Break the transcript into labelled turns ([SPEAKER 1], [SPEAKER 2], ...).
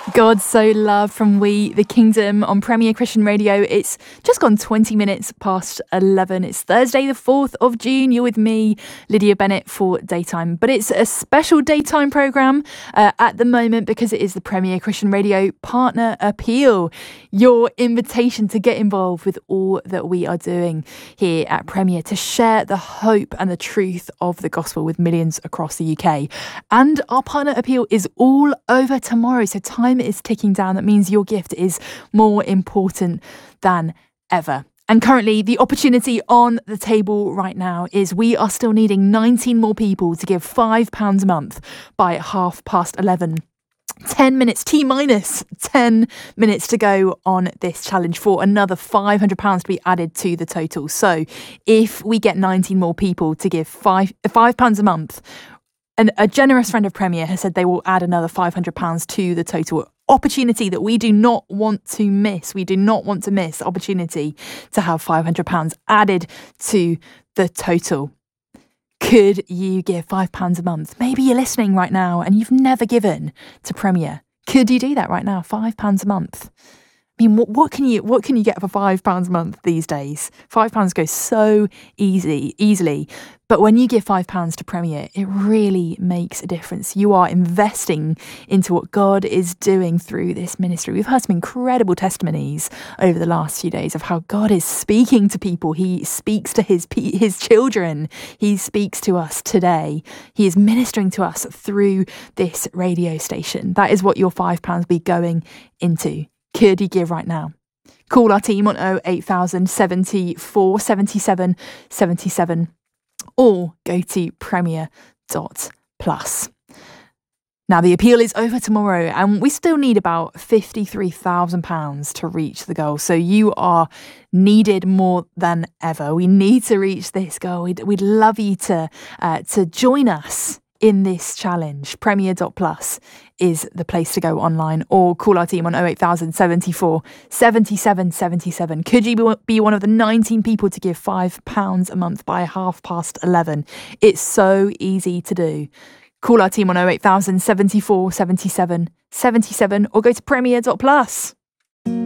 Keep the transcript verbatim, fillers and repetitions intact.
[SPEAKER 1] God So Loved from We The Kingdom on Premier Christian Radio. It's just gone twenty minutes past eleven. It's Thursday the fourth of June. You're with me, Lydia Bennett, for Daytime. But it's a special daytime programme uh, at the moment because it is the Premier Christian Radio Partner Appeal. Your invitation to get involved with all that we are doing here at Premier to share the hope and the truth of the gospel with millions across the U K. And our Partner Appeal is all over tomorrow. So time is ticking down. That means your gift is more important than ever. And currently, the opportunity on the table right now is we are still needing nineteen more people to give five pounds a month by half past eleven. ten minutes, T minus ten minutes to go on this challenge for another five hundred pounds to be added to the total. So if we get nineteen more people to give five, five pounds a month, and a generous friend of Premier has said they will add another five hundred pounds to the total. Opportunity that we do not want to miss. We do not want to miss the opportunity to have five hundred pounds added to the total. Could you give five pounds a month? Maybe you're listening right now and you've never given to Premier. Could you do that right now? five pounds a month. I mean, what, what can you what can you get for five pounds a month these days? Five pounds goes so easy, easily. But when you give five pounds to Premier, it really makes a difference. You are investing into what God is doing through this ministry. We've heard some incredible testimonies over the last few days of how God is speaking to people. He speaks to his his children. He speaks to us today. He is ministering to us through this radio station. That is what your five pounds will be going into. Could you give right now? Call our team on oh eight thousand seventy-four seventy-seven seventy-seven or go to premier dot plus. Now, the appeal is over tomorrow and we still need about fifty-three thousand pounds to reach the goal. So you are needed more than ever. We need to reach this goal. We'd, we'd love you to, uh, to join us in this challenge. premier dot plus is the place to go online, or call our team on oh eight thousand seventy-four seventy-seven seventy-seven. Could you be one of the nineteen people to give five pounds a month by half past eleven? It's so easy to do. Call our team on oh eight thousand seventy-four seventy-seven seventy-seven or go to premier dot plus.